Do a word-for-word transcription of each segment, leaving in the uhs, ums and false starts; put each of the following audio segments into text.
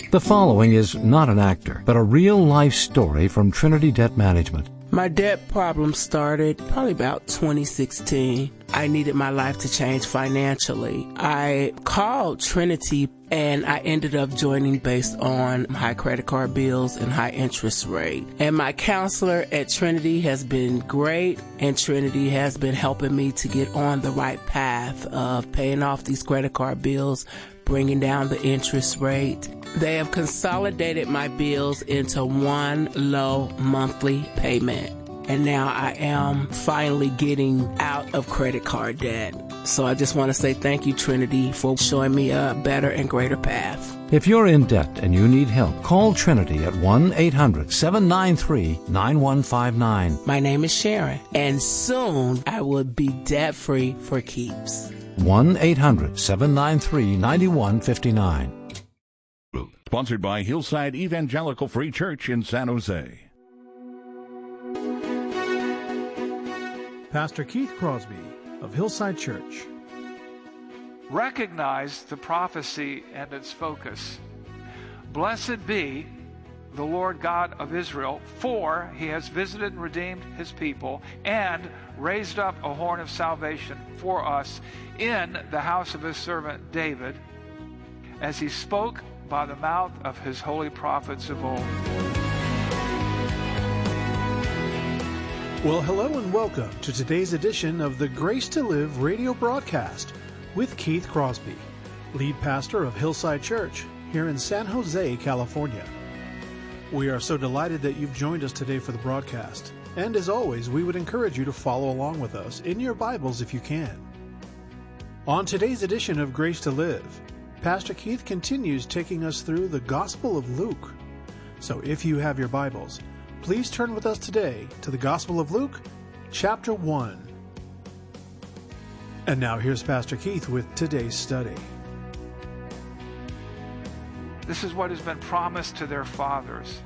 The following is not an actor, but a real-life story from Trinity Debt Management. My debt problem started probably about twenty sixteen. I needed my life to change financially. I called Trinity and I ended up joining based on high credit card bills and high interest rate. And my counselor at Trinity has been great, and Trinity has been helping me to get on the right path of paying off these credit card bills, bringing down the interest rate. They have consolidated my bills into one low monthly payment. And now I am finally getting out of credit card debt. So I just want to say thank you, Trinity, for showing me a better and greater path. If you're in debt and you need help, call Trinity at one eight hundred seven nine three nine one five nine. My name is Sharon, and soon I will be debt-free for keeps. one eight hundred seven nine three nine one five nine. Sponsored by Hillside Evangelical Free Church in San Jose. Pastor Keith Crosby of Hillside Church. Recognize the prophecy and its focus. Blessed be the Lord God of Israel, for he has visited and redeemed his people and raised up a horn of salvation for us in the house of his servant David, as he spoke by the mouth of his holy prophets of old. Well, hello and welcome to today's edition of the Grace to Live radio broadcast with Keith Crosby, lead pastor of Hillside Church here in San Jose, California. We are so delighted that you've joined us today for the broadcast. And as always, we would encourage you to follow along with us in your Bibles if you can. On today's edition of Grace to Live, Pastor Keith continues taking us through the Gospel of Luke. So if you have your Bibles, please turn with us today to the Gospel of Luke, chapter one. And now here's Pastor Keith with today's study. This is what has been promised to their fathers.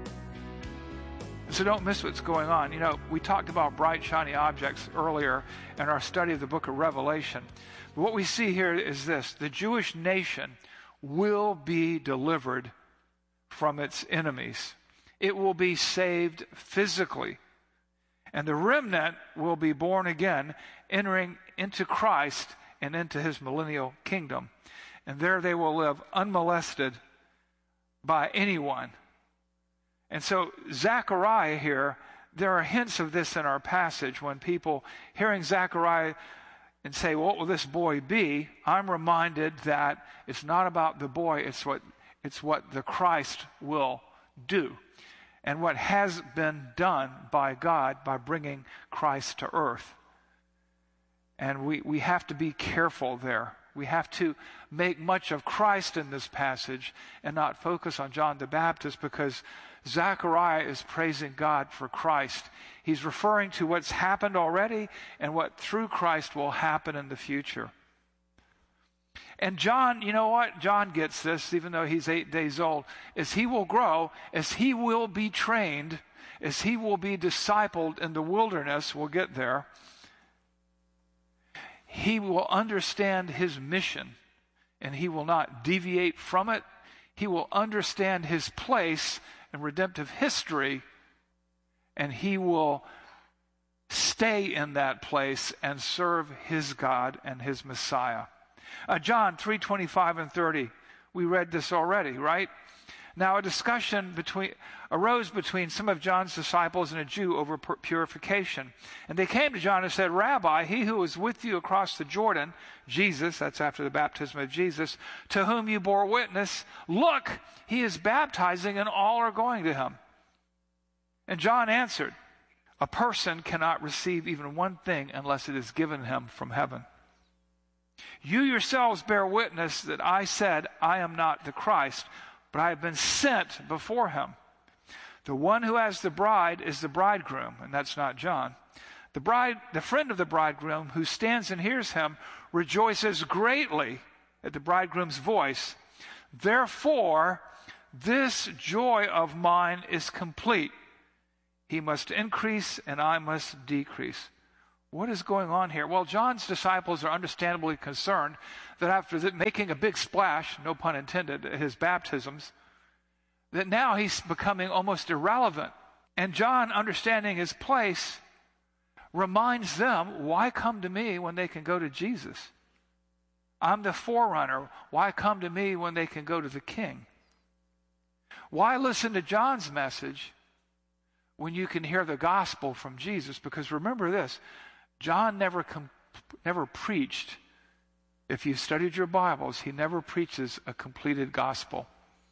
So don't miss what's going on. You know, we talked about bright, shiny objects earlier in our study of the book of Revelation. But what we see here is this: the Jewish nation will be delivered from its enemies. It will be saved physically. And the remnant will be born again, entering into Christ and into his millennial kingdom. And there they will live unmolested by anyone. And so Zechariah here, there are hints of this in our passage when people hearing Zechariah and say, well, what will this boy be? I'm reminded that it's not about the boy, it's what it's what the Christ will do. And what has been done by God by bringing Christ to earth. And we, we have to be careful there. We have to make much of Christ in this passage and not focus on John the Baptist, because Zechariah is praising God for Christ. He's referring to what's happened already and what through Christ will happen in the future. And John, you know what? John gets this, even though he's eight days old. As he will grow, as he will be trained, as he will be discipled in the wilderness, we'll get there, he will understand his mission, and he will not deviate from it. He will understand his place in redemptive history, and he will stay in that place and serve his God and his Messiah. Uh, John three twenty-five and thirty, we read this already, right? Now a discussion between arose between some of John's disciples and a Jew over purification. And they came to John and said, Rabbi, he who was with you across the Jordan, Jesus, that's after the baptism of Jesus, to whom you bore witness, look, he is baptizing and all are going to him. And John answered, a person cannot receive even one thing unless it is given him from heaven. You yourselves bear witness that I said, I am not the Christ, but I have been sent before him. The one who has the bride is the bridegroom, and that's not John. The bride, the friend of the bridegroom who stands and hears him rejoices greatly at the bridegroom's voice. Therefore, this joy of mine is complete. He must increase and I must decrease. What is going on here? Well, John's disciples are understandably concerned that after making a big splash, no pun intended, at his baptisms, that now he's becoming almost irrelevant. And John, understanding his place, reminds them, why come to me when they can go to Jesus? I'm the forerunner. Why come to me when they can go to the King? Why listen to John's message when you can hear the gospel from Jesus? Because remember this, John never com- never preached. If you've studied your Bibles, he never preaches a completed gospel.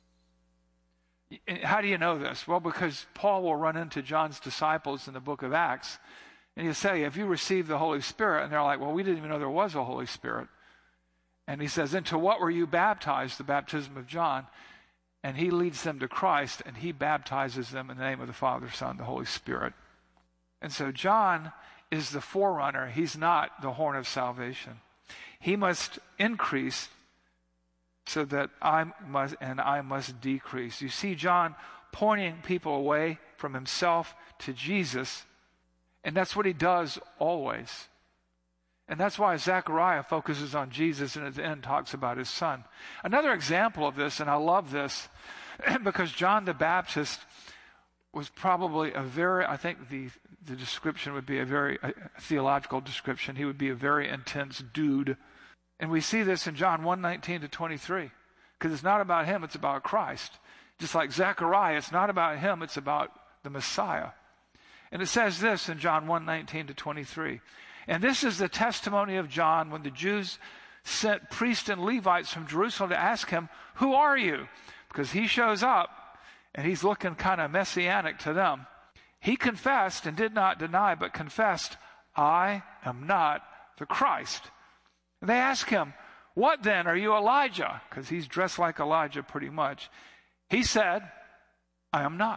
How do you know this? Well, because Paul will run into John's disciples in the book of Acts, and he'll say, have you received the Holy Spirit? And they're like, well, we didn't even know there was a Holy Spirit. And he says, into what were you baptized? The baptism of John. And he leads them to Christ, and he baptizes them in the name of the Father, Son, and the Holy Spirit. And so John is the forerunner. He's not the horn of salvation. He must increase so that I must, and I must decrease. You see John pointing people away from himself to Jesus, and that's what he does always. And that's why Zechariah focuses on Jesus and at the end talks about his son. Another example of this, and I love this, because John the Baptist was probably a very, I think the, the description would be a very a theological description. He would be a very intense dude. And we see this in John one nineteen to twenty-three, because it's not about him, it's about Christ. Just like Zechariah, it's not about him, it's about the Messiah. And it says this in John one nineteen to twenty-three. And this is the testimony of John when the Jews sent priests and Levites from Jerusalem to ask him, who are you? Because he shows up and he's looking kind of messianic to them. He confessed and did not deny, but confessed, I am not the Christ. And they ask him, what then? Are you Elijah? Because he's dressed like Elijah pretty much. He said, I am not.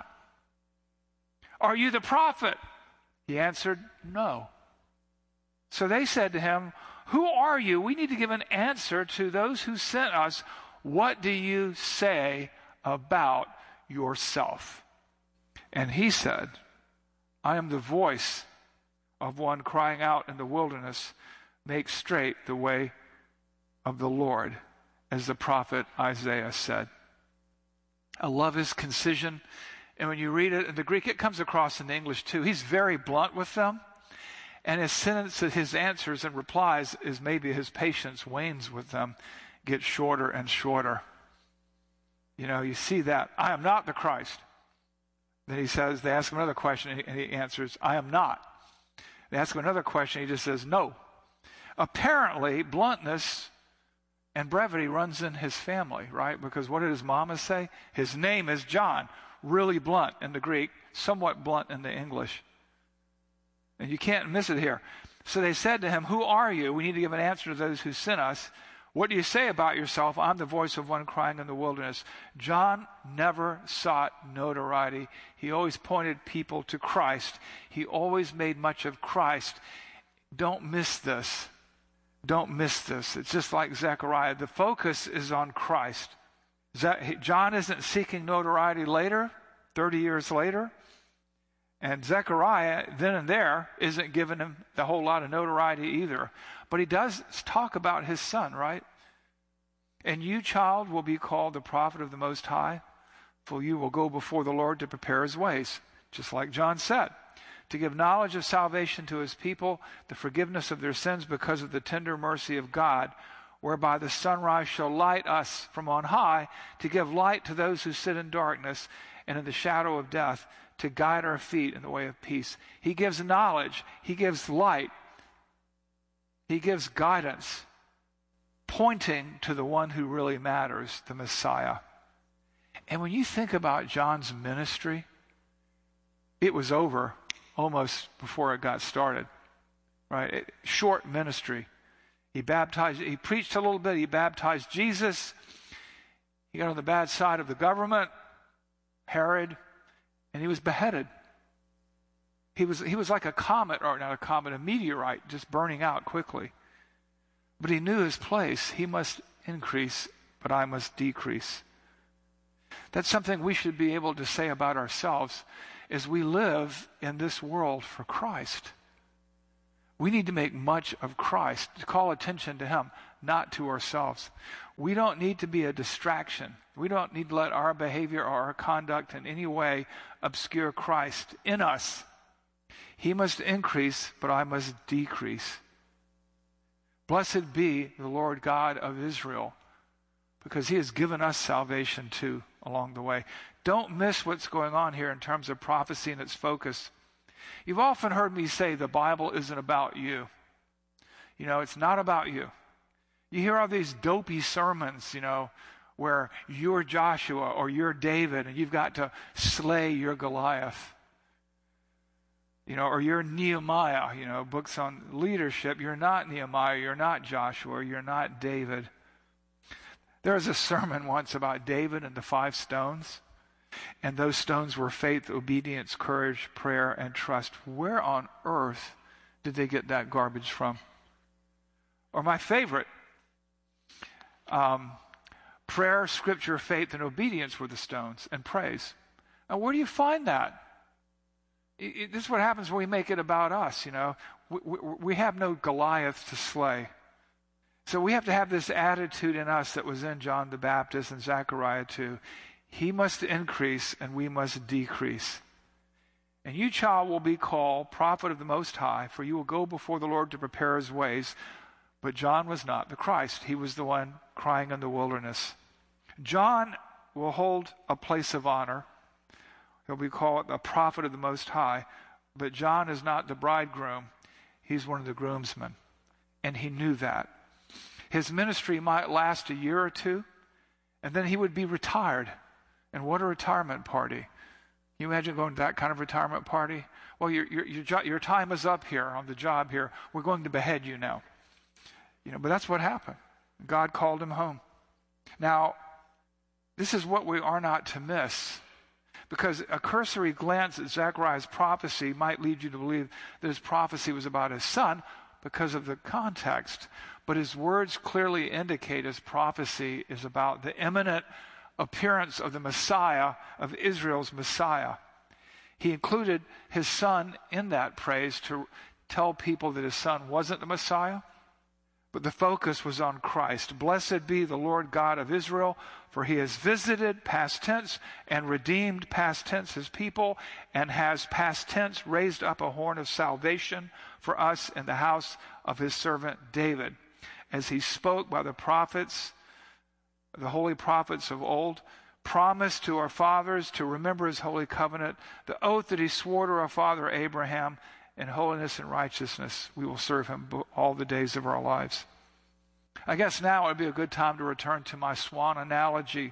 Are you the prophet? He answered, no. So they said to him, who are you? We need to give an answer to those who sent us. What do you say about yourself? And he said, I am the voice of one crying out in the wilderness, make straight the way of the Lord, as the prophet Isaiah said. I love his concision. And when you read it in the Greek, it comes across in the English too. He's very blunt with them. And his sentences, his answers and replies is maybe his patience wanes with them, gets shorter and shorter. You know, you see that. I am not the Christ. Then he says, they ask him another question and he answers, I am not. They ask him another question, he just says, no. Apparently, bluntness and brevity runs in his family, right? Because what did his mama say? His name is John. Really blunt in the Greek, somewhat blunt in the English. And you can't miss it here. So they said to him, who are you? We need to give an answer to those who sent us. What do you say about yourself? I'm the voice of one crying in the wilderness. John never sought notoriety. He always pointed people to Christ. He always made much of Christ. Don't miss this. Don't miss this. It's just like Zechariah. The focus is on Christ. John isn't seeking notoriety later, thirty years later. And Zechariah, then and there, isn't giving him a whole lot of notoriety either. But he does talk about his son, right? And you, child, will be called the prophet of the Most High, for you will go before the Lord to prepare his ways, just like John said, to give knowledge of salvation to his people, the forgiveness of their sins because of the tender mercy of God, whereby the sunrise shall light us from on high, to give light to those who sit in darkness and in the shadow of death, to guide our feet in the way of peace. He gives knowledge. He gives light. He gives guidance, pointing to the one who really matters, the Messiah. And when you think about John's ministry, it was over almost before it got started, right? It, short ministry. He baptized, he preached a little bit, he baptized Jesus. He got on the bad side of the government, Herod, and he was beheaded. He was he was like a comet, or not a comet, a meteorite, just burning out quickly. But he knew his place. He must increase, but I must decrease. That's something we should be able to say about ourselves as we live in this world for Christ. We need to make much of Christ, to call attention to him, not to ourselves. We don't need to be a distraction. We don't need to let our behavior or our conduct in any way obscure Christ in us. He must increase, but I must decrease. Blessed be the Lord God of Israel, because he has given us salvation too along the way. Don't miss what's going on here in terms of prophecy and its focus. You've often heard me say the Bible isn't about you. You know, it's not about you. You hear all these dopey sermons, you know, where you're Joshua or you're David and you've got to slay your Goliath. You know, or you're Nehemiah, you know, books on leadership. You're not Nehemiah, you're not Joshua, you're not David. There was a sermon once about David and the five stones. And those stones were faith, obedience, courage, prayer, and trust. Where on earth did they get that garbage from? Or my favorite, um, prayer, scripture, faith, and obedience were the stones, and praise. Now, where do you find that? It, it, this is what happens when we make it about us, you know. We, we, we have no Goliath to slay. So we have to have this attitude in us that was in John the Baptist and Zechariah too. He must increase and we must decrease. And you, child, will be called prophet of the Most High, for you will go before the Lord to prepare his ways. But John was not the Christ. He was the one crying in the wilderness. John will hold a place of honor. He'll be called the prophet of the Most High. But John is not the bridegroom. He's one of the groomsmen. And he knew that. His ministry might last a year or two, and then he would be retired. And what a retirement party. Can you imagine going to that kind of retirement party? Well, your, your, your, your time is up here on the job here. We're going to behead you now. You know, but that's what happened. God called him home. Now, this is what we are not to miss. Because a cursory glance at Zechariah's prophecy might lead you to believe that his prophecy was about his son because of the context. But his words clearly indicate his prophecy is about the imminent appearance of the Messiah, of Israel's Messiah. He included his son in that praise to tell people that his son wasn't the Messiah, but the focus was on Christ. Blessed be the Lord God of Israel, for he has visited, past tense, and redeemed, past tense, his people, and has, past tense, raised up a horn of salvation for us in the house of his servant David. As he spoke by the prophets, the holy prophets of old, promised to our fathers to remember his holy covenant, the oath that he swore to our father Abraham, in holiness and righteousness, we will serve him all the days of our lives. I guess now would be a good time to return to my swan analogy.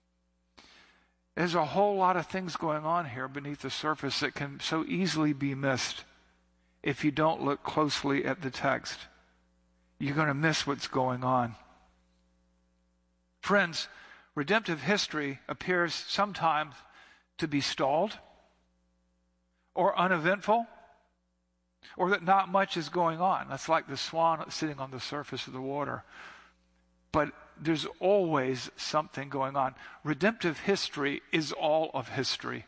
There's a whole lot of things going on here beneath the surface that can so easily be missed if you don't look closely at the text. You're going to miss what's going on. Friends, redemptive history appears sometimes to be stalled or uneventful, or that not much is going on. That's like the swan sitting on the surface of the water. But there's always something going on. Redemptive history is all of history.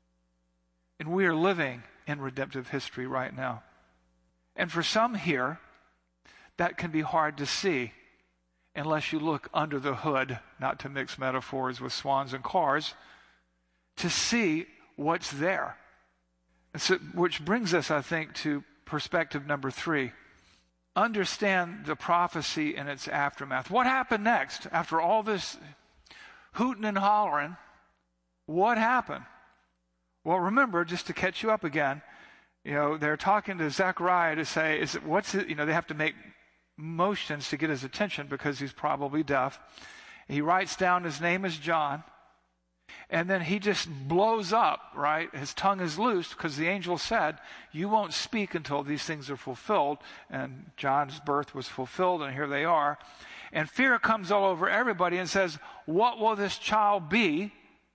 And we are living in redemptive history right now. And for some here, that can be hard to see unless you look under the hood, not to mix metaphors with swans and cars, to see what's there. So, which brings us, I think, to perspective number three. Understand the prophecy and its aftermath. What happened next? After all this hooting and hollering, what happened? Well, remember, just to catch you up again, you know, they're talking to Zechariah to say, is it, what's it, you know, they have to make motions to get his attention because he's probably deaf. He writes down his name is John. And then he just blows up, right? His tongue is loosed because the angel said, you won't speak until these things are fulfilled. And John's birth was fulfilled, and here they are. And fear comes all over everybody and says, what will this child be?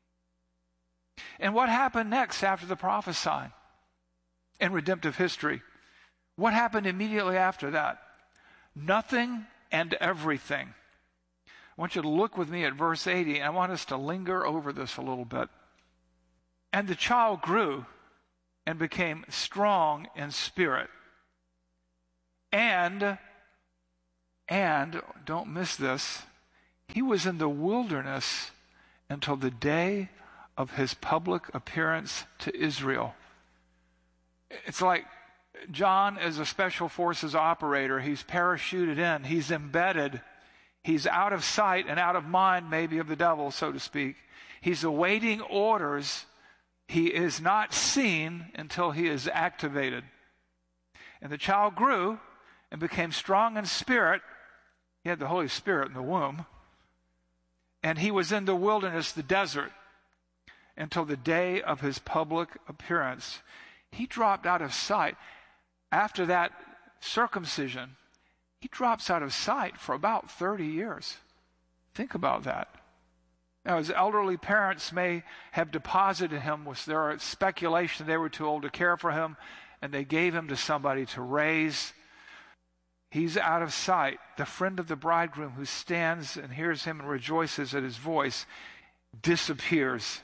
And what happened next after the prophesying in redemptive history? What happened immediately after that? Nothing and everything. I want you to look with me at verse eighty, and I want us to linger over this a little bit. And the child grew and became strong in spirit. And, and, don't miss this, He was in the wilderness until the day of his public appearance to Israel. It's like John is a special forces operator. He's parachuted in. He's embedded. He's out of sight and out of mind, maybe, of the devil, so to speak. He's awaiting orders. He is not seen until he is activated. And the child grew and became strong in spirit. He had the Holy Spirit in the womb. And he was in the wilderness, the desert, until the day of his public appearance. He dropped out of sight. After that circumcision, he drops out of sight for about thirty years. Think about that. Now, his elderly parents may have deposited him with their speculation they were too old to care for him, and they gave him to somebody to raise. He's out of sight. The friend of the bridegroom who stands and hears him and rejoices at his voice disappears.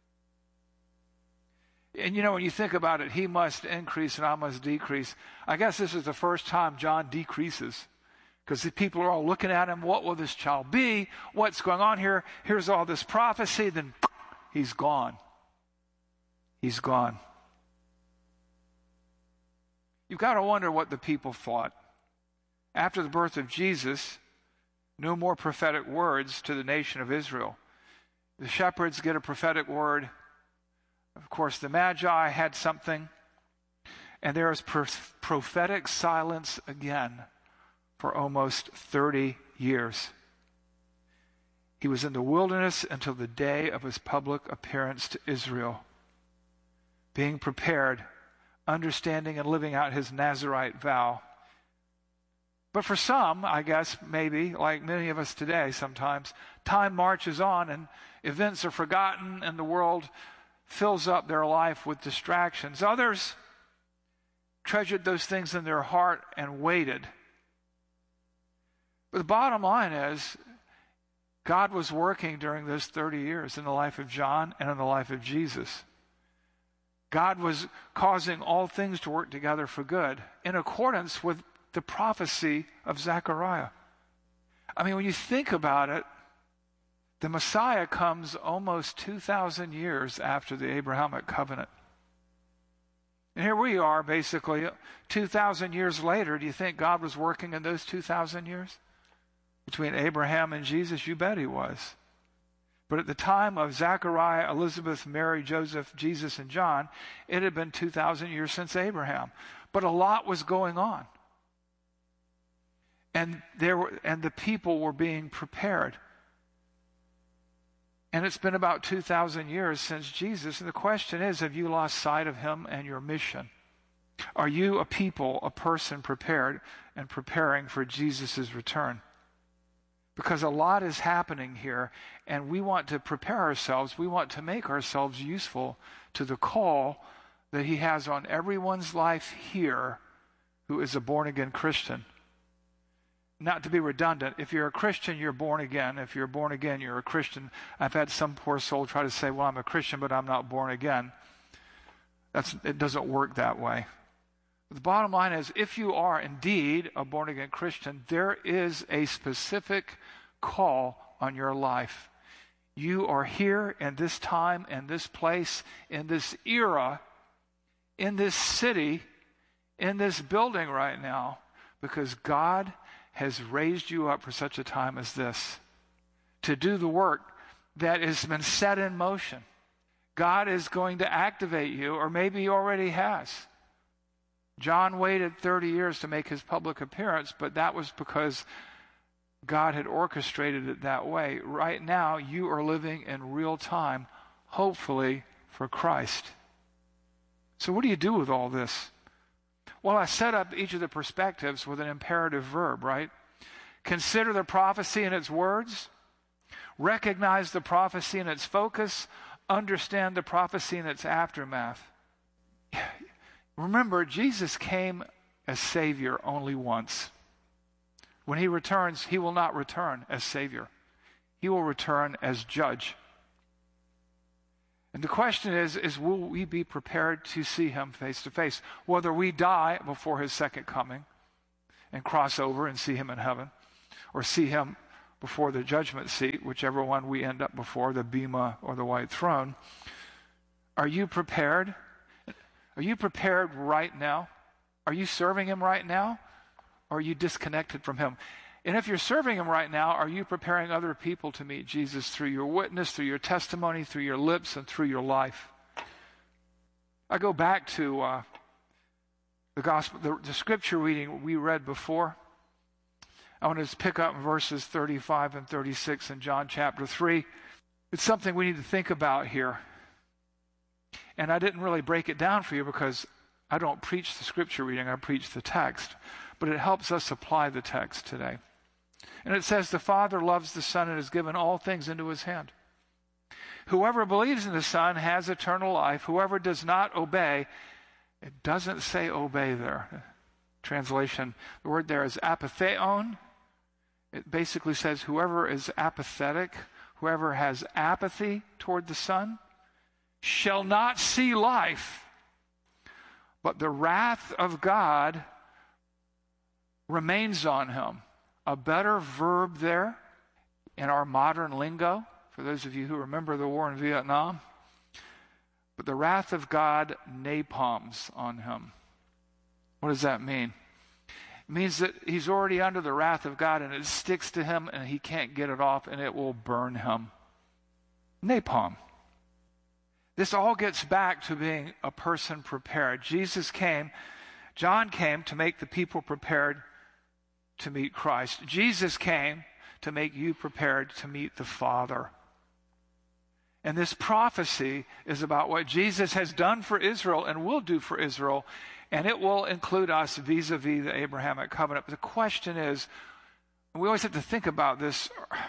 And you know, when you think about it, he must increase and I must decrease. I guess this is the first time John decreases, because the people are all looking at him. What will this child be? What's going on here? Here's all this prophecy. Then he's gone. He's gone. You've got to wonder what the people thought. After the birth of Jesus, no more prophetic words to the nation of Israel. The shepherds get a prophetic word. Of course, the Magi had something. And there is pro- prophetic silence again for almost thirty years. He was in the wilderness until the day of his public appearance to Israel, being prepared, understanding and living out his Nazirite vow. But for some, I guess, maybe, like many of us today sometimes, time marches on and events are forgotten and the world fills up their life with distractions. Others treasured those things in their heart and waited. But the bottom line is, God was working during those thirty years in the life of John and in the life of Jesus. God was causing all things to work together for good in accordance with the prophecy of Zechariah. I mean, when you think about it, the Messiah comes almost two thousand years after the Abrahamic covenant. And here we are, basically, two thousand years later. Do you think God was working in those two thousand years? Between Abraham and Jesus? You bet he was. But at the time of Zechariah, Elizabeth, Mary, Joseph, Jesus, and John, it had been two thousand years since Abraham. But a lot was going on. And there were, and the people were being prepared. And it's been about two thousand years since Jesus. And the question is, have you lost sight of him and your mission? Are you a people, a person prepared and preparing for Jesus' return? Because a lot is happening here, and we want to prepare ourselves. We want to make ourselves useful to the call that he has on everyone's life here who is a born-again Christian. Not to be redundant, if you're a Christian, you're born again. If you're born again, you're a Christian. I've had some poor soul try to say, well, I'm a Christian, but I'm not born again. That's, it doesn't work that way. The bottom line is, if you are indeed a born-again Christian, there is a specific call on your life. You are here in this time, in this place, in this era, in this city, in this building right now, because God has raised you up for such a time as this to do the work that has been set in motion. God is going to activate you, or maybe he already has. John waited thirty years to make his public appearance, but that was because God had orchestrated it that way. Right now, you are living in real time, hopefully for Christ. So what do you do with all this? Well, I set up each of the perspectives with an imperative verb, right? Consider the prophecy and its words. Recognize the prophecy and its focus. Understand the prophecy and its aftermath. Remember, Jesus came as Savior only once. When he returns, he will not return as Savior. He will return as Judge. And the question is, is will we be prepared to see him face to face? Whether we die before his second coming and cross over and see him in heaven, or see him before the judgment seat, whichever one we end up before, the bema or the white throne. Are you prepared? Are you prepared right now? Are you serving him right now? Or are you disconnected from him? And if you're serving him right now, are you preparing other people to meet Jesus through your witness, through your testimony, through your lips, and through your life? I go back to uh, the gospel, the, the scripture reading we read before. I want to pick up verses thirty-five and thirty-six in John chapter three. It's something we need to think about here. And I didn't really break it down for you because I don't preach the scripture reading, I preach the text. But it helps us apply the text today. And it says, the Father loves the Son and has given all things into his hand. Whoever believes in the Son has eternal life. Whoever does not obey, it doesn't say obey there. Translation, the word there is apatheon. It basically says whoever is apathetic, whoever has apathy toward the Son, shall not see life, but the wrath of God remains on him. A better verb there in our modern lingo, for those of you who remember the war in Vietnam, but the wrath of God napalms on him. What does that mean? It means that he's already under the wrath of God and it sticks to him and he can't get it off and it will burn him. Napalm. This all gets back to being a person prepared. Jesus came, John came to make the people prepared to meet Christ. Jesus came to make you prepared to meet the Father. And this prophecy is about what Jesus has done for Israel and will do for Israel, and it will include us vis-a-vis the Abrahamic covenant. But the question is, we always have to think about this,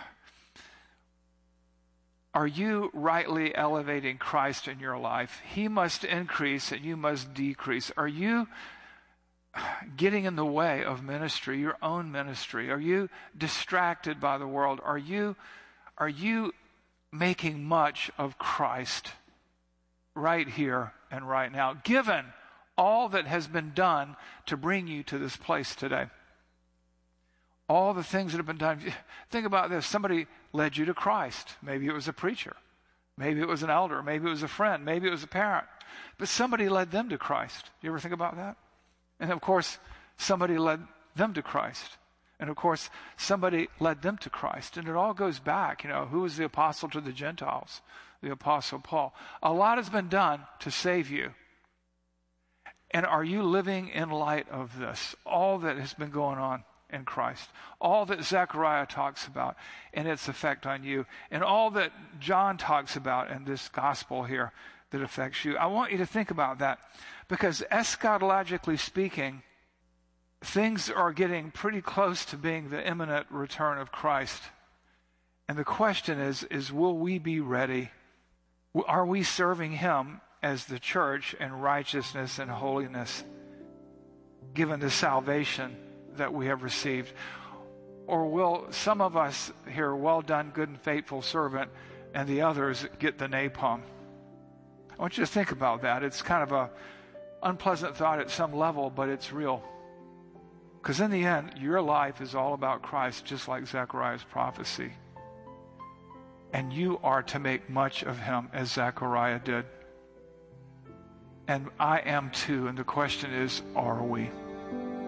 are you rightly elevating Christ in your life? He must increase and you must decrease. Are you getting in the way of ministry, your own ministry? Are you distracted by the world? Are you, are you making much of Christ right here and right now, given all that has been done to bring you to this place today? All the things that have been done. Think about this. Somebody led you to Christ. Maybe it was a preacher. Maybe it was an elder. Maybe it was a friend. Maybe it was a parent. But somebody led them to Christ. You ever think about that? And of course, somebody led them to Christ. And of course, somebody led them to Christ. And it all goes back. You know, who was the apostle to the Gentiles? The apostle Paul. A lot has been done to save you. And are you living in light of this? All that has been going on in Christ. All that Zechariah talks about and its effect on you. And all that John talks about in this gospel here that affects you. I want you to think about that. Because eschatologically speaking, things are getting pretty close to being the imminent return of Christ. And the question is, is will we be ready? Are we serving him as the church in righteousness and holiness, given the salvation that we have received? Or will some of us hear, well done, good and faithful servant, and the others get the napalm? I want you to think about that. It's kind of a unpleasant thought at some level, but it's real. Because in the end, your life is all about Christ, just like Zechariah's prophecy. And you are to make much of him as Zechariah did. And I am too. And the question is, are we?